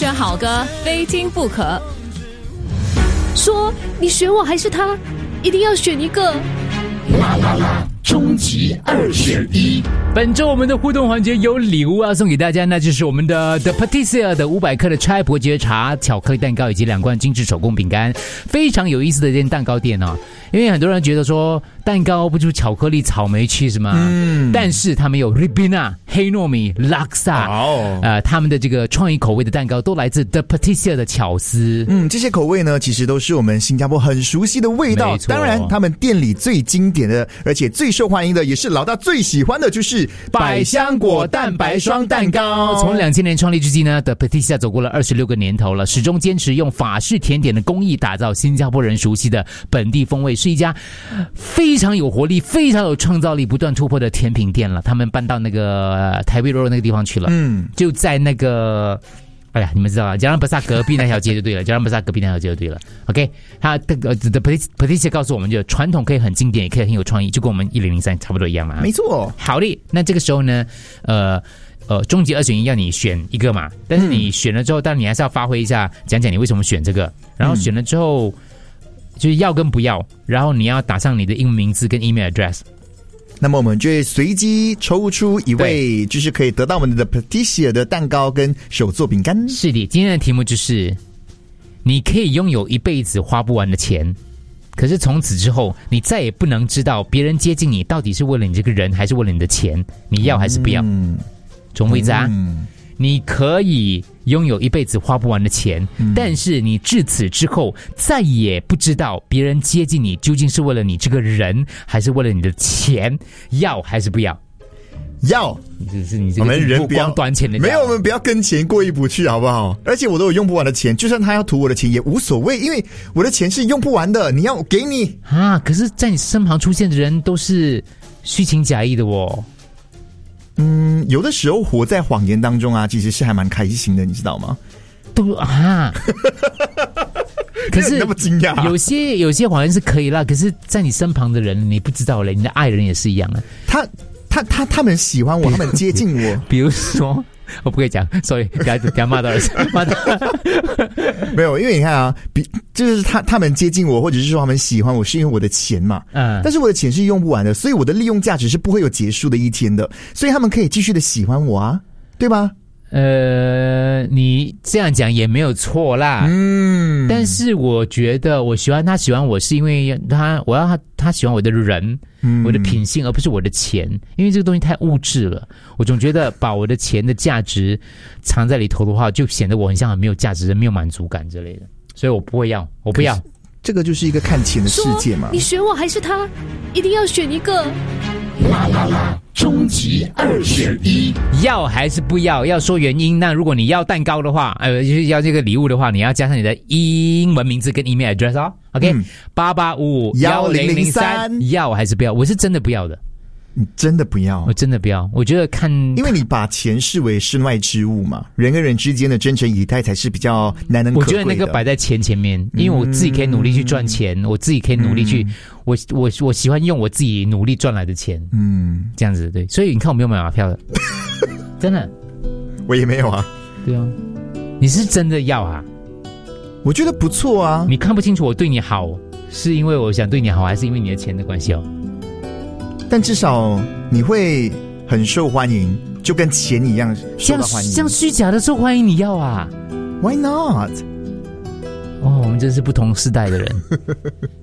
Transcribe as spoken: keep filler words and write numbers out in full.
选好歌，非听不可。 说你选我还是他，一定要选一个。 啦啦啦，终极二选一。 本周我们的互动环节有礼物要送给大家，那就是我们的 The Patisserie 的五百克的拆伯爵茶巧克力蛋糕以及两罐精致手工饼干，非常有意思的一间蛋糕店哦。因为很多人觉得说蛋糕不就是巧克力、草莓 cheese 吗？嗯，但是他们有 Ribena、黑糯米、拉萨，哦，呃，他们的这个创意口味的蛋糕都来自 The Patisserie 的巧思。 嗯，这些口味呢，其实都是我们新加坡很熟悉的味道。当然，他们店里最经典的，而且最受欢迎的，也是老大最喜欢的，就是百香果蛋白霜蛋糕。 从两千年创立至今呢 ，The Patisserie 走过了二十六个年头了，始终坚持用法式甜点的工艺打造新加坡人熟悉的本地风味。是一家非常有活力、非常有创造力、不断突破的甜品店了。他们搬到那个台北 road 那个地方去了，嗯，就在那个，哎呀，你们知道啊，加兰巴萨隔壁那条街就对了，加兰巴萨隔壁那条街就对了。OK， 他的 The Patisserie 告诉我们，就传统可以很经典，也可以很有创意，就跟我们一零零三差不多一样嘛。 没错。 好的，那这个时候呢，呃。呃，终极二选一要你选一个嘛，但是你选了之后，当然你还是要发挥一下，讲讲你为什么选这个，然后选了之后。就是要跟不要，然后你要打上你的英文名字跟 email address。 那么我们就会随机抽出一位，就是可以得到我们的 Patisserie 的蛋糕跟手做饼干。 是的，今天的题目就是：你可以拥有一辈子花不完的钱，可是从此之后，你再也不能知道别人接近你到底是为了你这个人，还是为了你的钱，你要还是不要？嗯，重复一次啊。嗯，你可以拥有一辈子花不完的钱，嗯，但是你至此之后再也不知道别人接近你究竟是为了你这个人，还是为了你的钱，要还是不要？ 要。 是你这个我们人不要短钱的， 没有，我们不要跟钱过意不去，好不好？而且我都有用不完的钱，就算他要图我的钱也无所谓，因为我的钱是用不完的，你要我给你啊！可是在你身旁出现的人都是虚情假意的哦。 嗯，有的时候活在谎言当中啊，其实是还蛮开心的，你知道吗？ 都啊，可是那么惊讶， 有些有些谎言是可以啦，可是在你身旁的人你不知道嘞，你的爱人也是一样啊。 他他他他们喜欢我，他们接近我， 比如说。我不可以讲 ，sorry， 等下等下骂到人，骂到没有，因为你看啊，比就是他他们接近我，或者是说他们喜欢我，是因为我的钱嘛，嗯，但是我的钱是用不完的，所以我的利用价值是不会有结束的一天的，所以他们可以继续的喜欢我啊，对吧？ 呃，你这样讲也没有错啦，嗯，但是我觉得我喜欢他，喜欢我是因为他，我要他，他喜欢我的人，嗯，我的品性，而不是我的钱，因为这个东西太物质了。我总觉得把我的钱的价值藏在里头的话，就显得我很像很没有价值、没有满足感之类的，所以我不会要，我不要。 这个就是一个看钱的世界嘛。 你选我还是他，一定要选一个。 啦啦啦，终极二选一， 要还是不要？要说原因。那如果你要蛋糕的话，呃，就是要这个礼物的话，你要加上你的英文名字跟 email address 哦。OK， 八八五五幺零零三，要还是不要？我是真的不要的。 你真的不要？ 我真的不要。我觉得看， 因为你把钱视为身外之物嘛，人跟人之间的真诚以待才是比较难能可贵的。 我觉得那个摆在钱前面，因为我自己可以努力去赚钱，嗯、我自己可以努力去，嗯、我我我喜欢用我自己努力赚来的钱，嗯，这样子对。所以你看我没有买马票的，真的， 我也没有啊。 对啊，你是真的要啊？ 我觉得不错啊。 你看不清楚我对你好，是因为我想对你好，还是因为你的钱的关系哦？ 但至少你会很受欢迎，就跟钱一样受到欢迎。 像虚假的受欢迎，你要啊 ？Why not？ 哦，我们真是不同世代的人。